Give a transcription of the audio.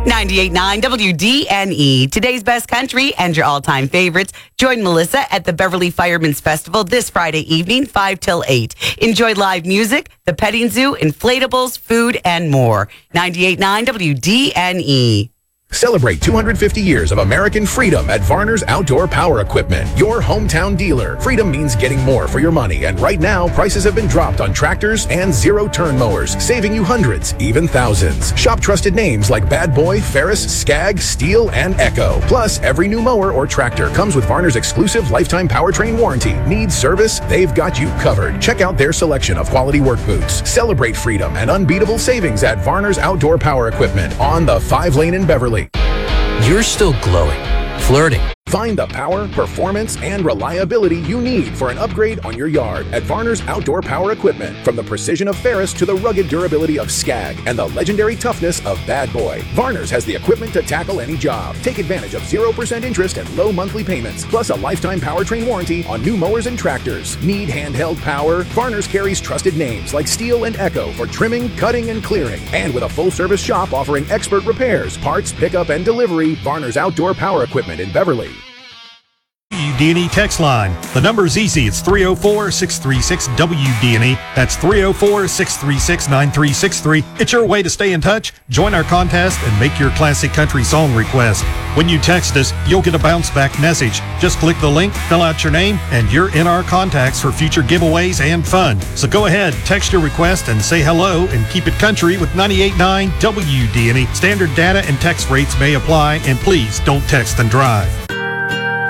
98.9 WDNE, today's best country and your all-time favorites. Join Melissa at the Beverly Fireman's Festival this Friday evening, 5 till 8. Enjoy live music, the petting zoo, inflatables, food, and more. 98.9 WDNE. Celebrate 250 years of American freedom at Varner's Outdoor Power Equipment, your hometown dealer. Freedom means getting more for your money, and right now, prices have been dropped on tractors and zero-turn mowers, saving you hundreds, even thousands. Shop trusted names like Bad Boy, Ferris, Skag, Steel, and Echo. Plus, every new mower or tractor comes with Varner's exclusive lifetime powertrain warranty. Need service? They've got you covered. Check out their selection of quality work boots. Celebrate freedom and unbeatable savings at Varner's Outdoor Power Equipment on the 5-lane in Beverly. You're still glowing, flirting. Find the power, performance, and reliability you need for an upgrade on your yard at Varner's Outdoor Power Equipment. From the precision of Ferris to the rugged durability of Skag and the legendary toughness of Bad Boy, Varner's has the equipment to tackle any job. Take advantage of 0% interest and low monthly payments, plus a lifetime powertrain warranty on new mowers and tractors. Need handheld power? Varner's carries trusted names like Steel and Echo for trimming, cutting, and clearing. And with a full-service shop offering expert repairs, parts, pickup, and delivery, Varner's Outdoor Power Equipment in Beverly. WDNE text line. The number is easy. It's 304-636-WDNE. That's 304-636-9363. It's your way to stay in touch. Join our contest and make your classic country song request. When you text us, you'll get a bounce back message. Just click the link, fill out your name, and you're in our contacts for future giveaways and fun. So go ahead, text your request and say hello and keep it country with 98.9 WDNE. Standard data and text rates may apply, and please don't text and drive.